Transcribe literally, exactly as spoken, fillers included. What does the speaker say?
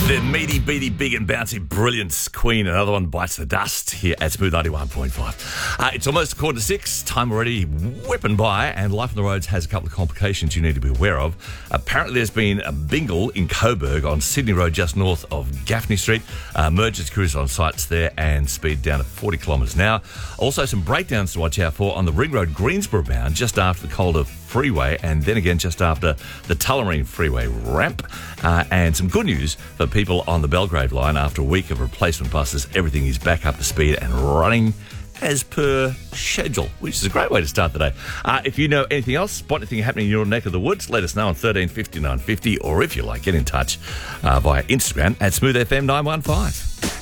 The meaty, beaty, big and bouncy brilliance queen. Another one bites the dust here at Smooth ninety-one point five. Uh, it's almost a quarter to six. Time already whipping by, and life on the roads has a couple of complications you need to be aware of. Apparently, there's been a bingle in Coburg on Sydney Road, just north of Gaffney Street. Uh, emergency crews on sites there, and speed down to forty kilometres an hour. Also, some breakdowns to watch out for on the Ring Road Greensboro bound, just after the Calder Freeway, and then again just after the Tullamarine Freeway ramp. Uh, and some good news for people on the Belgrave line. After a week of replacement buses, everything is back up to speed and running as per schedule, which is a great way to start the day. Uh, if you know anything else, spot anything happening in your neck of the woods, let us know on thirteen fifty, nine fifty, or if you like, get in touch uh, via Instagram at Smooth F M nine one five.